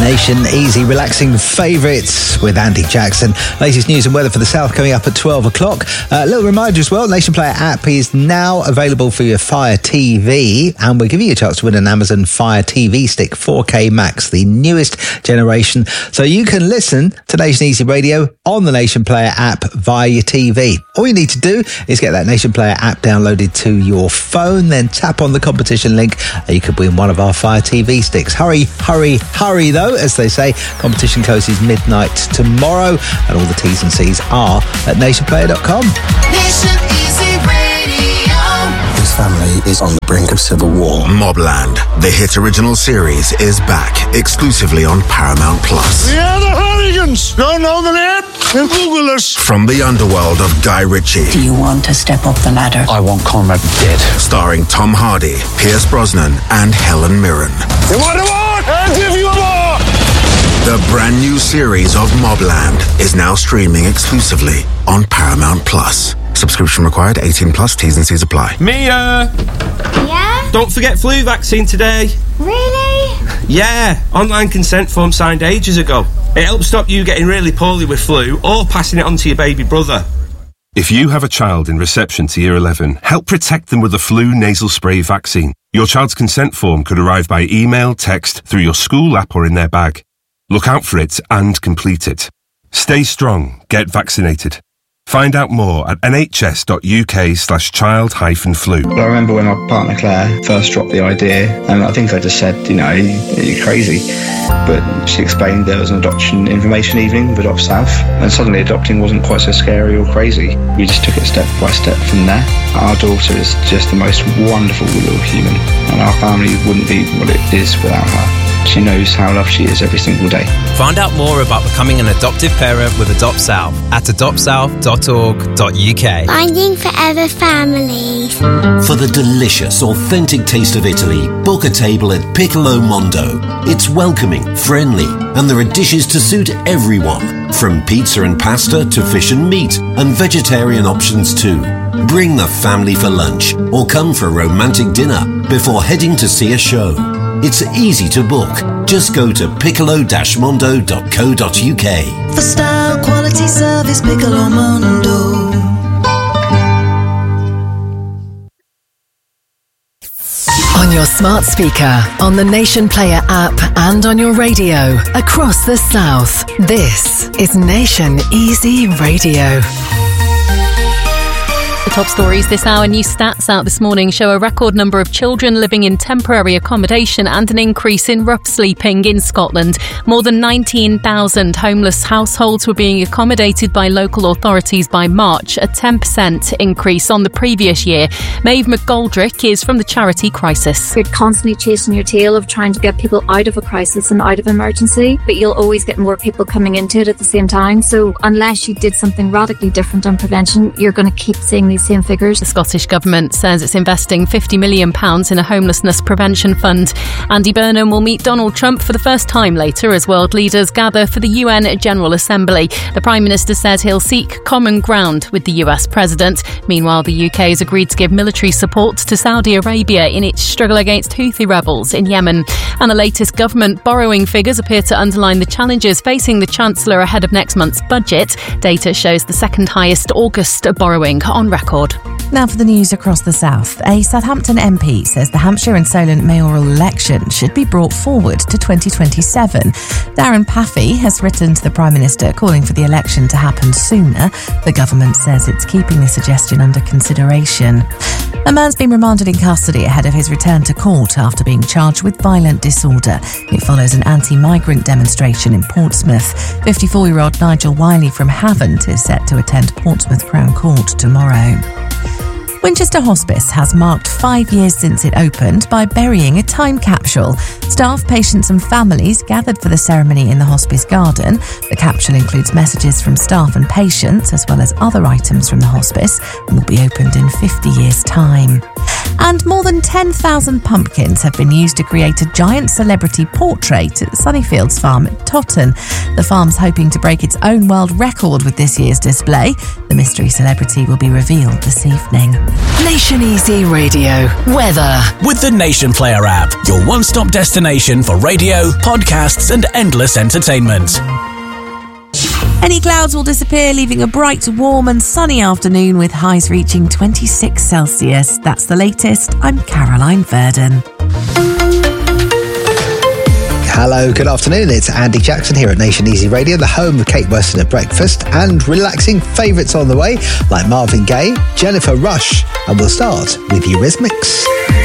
Nation Easy, relaxing favourites with Andy Jackson. Latest news and weather for the south coming up at 12 o'clock. A little reminder as well, Nation Player app is now available for your Fire TV, and we're giving you a chance to win an Amazon Fire TV Stick 4K Max, the newest generation, so you can listen to Nation Easy Radio on the Nation Player app via your TV. All you need to do is get that Nation Player app downloaded to your phone, then tap on the competition link, and you could win one of our Fire TV sticks. Hurry, hurry, hurry though, as they say. Competition closes midnight tomorrow, and all the T's and C's are at nationplayer.com. Nation Easy Radio. His family is on the brink of civil war. Mobland, the hit original series, is back exclusively on Paramount Plus. We are the Hooligans. Don't know the name? Then Google us. From the underworld of Guy Ritchie. Do you want to step up the ladder? I want Conrad dead. Starring Tom Hardy, Pierce Brosnan, and Helen Mirren. You want a war? I'll give you a war. The brand new series of Mobland is now streaming exclusively on Paramount Plus. Subscription required, 18 plus, T's and C's apply. Mia! Yeah? Don't forget flu vaccine today. Really? Yeah, online consent form signed ages ago. It helps stop you getting really poorly with flu or passing it on to your baby brother. If you have a child in reception to Year 11, help protect them with the flu nasal spray vaccine. Your child's consent form could arrive by email, text, through your school app or in their bag. Look out for it and complete it. Stay strong. Get vaccinated. Find out more at nhs.uk/child-flu. I remember when my partner Claire first dropped the idea, and I think I just said, you're crazy. But she explained there was an adoption information evening with Adopt South, and suddenly adopting wasn't quite so scary or crazy. We just took it step by step from there. Our daughter is just the most wonderful little human, and our family wouldn't be what it is without her. She knows how loved she is every single day. Find out more about becoming an adoptive parent with Adopt South at adoptsouth.org.uk. Finding forever families. For the delicious, authentic taste of Italy, book a table at Piccolo Mondo. It's welcoming, friendly, and there are dishes to suit everyone, from pizza and pasta to fish and meat, and vegetarian options too. Bring the family for lunch, or come for a romantic dinner before heading to see a show. It's easy to book. Just go to piccolo-mondo.co.uk. For style, quality, service, Piccolo Mondo. On your smart speaker, on the Nation Player app, and on your radio across the south. This is Nation Easy Radio. The top stories this hour. New stats out this morning show a record number of children living in temporary accommodation and an increase in rough sleeping in Scotland. More than 19,000 homeless households were being accommodated by local authorities by March, a 10% increase on the previous year. Maeve McGoldrick is from the charity Crisis. You're constantly chasing your tail of trying to get people out of a crisis and out of emergency, but you'll always get more people coming into it at the same time. So unless you did something radically different on prevention, you're going to keep seeing these same figures. The Scottish Government says it's investing £50 million in a homelessness prevention fund. Andy Burnham will meet Donald Trump for the first time later as world leaders gather for the UN General Assembly. The Prime Minister says he'll seek common ground with the US President. Meanwhile, the UK has agreed to give military support to Saudi Arabia in its struggle against Houthi rebels in Yemen. And the latest government borrowing figures appear to underline the challenges facing the Chancellor ahead of next month's budget. Data shows the second highest August borrowing on record. Now for the news across the south. A Southampton MP says the Hampshire and Solent mayoral election should be brought forward to 2027. Darren Paffey has written to the Prime Minister calling for the election to happen sooner. The government says it's keeping the suggestion under consideration. A man's been remanded in custody ahead of his return to court after being charged with violent disorder. It follows an anti-migrant demonstration in Portsmouth. 54-year-old Nigel Wiley from Havant is set to attend Portsmouth Crown Court tomorrow. Winchester Hospice has marked 5 years since it opened by burying a time capsule. Staff, patients and families gathered for the ceremony in the hospice garden. The capsule includes messages from staff and patients as well as other items from the hospice and will be opened in 50 years' time. And more than 10,000 pumpkins have been used to create a giant celebrity portrait at Sunnyfields Farm at Totton. The farm's hoping to break its own world record with this year's display. The mystery celebrity will be revealed this evening. Nation Easy Radio. Weather. With the Nation Player app, your one-stop destination for radio, podcasts and endless entertainment. Any clouds will disappear, leaving a bright, warm and sunny afternoon with highs reaching 26 Celsius. That's the latest. I'm Caroline Verdon. Hello, good afternoon. It's Andy Jackson here at Nation Easy Radio, the home of Kate Weston at breakfast, and relaxing favourites on the way, like Marvin Gaye, Jennifer Rush, and we'll start with Eurythmics.